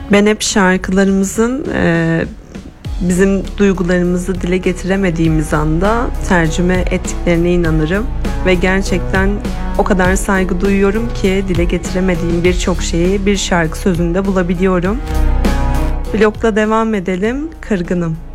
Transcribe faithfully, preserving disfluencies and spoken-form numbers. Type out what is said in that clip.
Ben hep şarkılarımızın e, bizim duygularımızı dile getiremediğimiz anda tercüme ettiklerine inanırım. Ve gerçekten o kadar saygı duyuyorum ki dile getiremediğim birçok şeyi bir şarkı sözünde bulabiliyorum. Blokla devam edelim. Kırgınım.